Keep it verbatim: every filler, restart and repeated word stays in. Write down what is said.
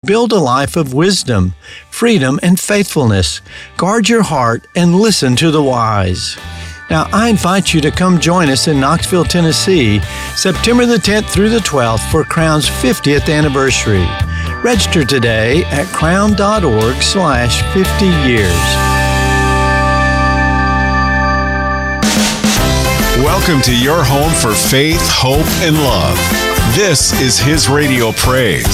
build a life of wisdom, freedom, and faithfulness. Guard your heart and listen to the wise. Now, I invite you to come join us in Knoxville, Tennessee, September the tenth through the twelfth for Crown's fiftieth anniversary. Register today at crown.org slash 50 years. Welcome to your home for faith, hope, and love. This is His Radio Praise.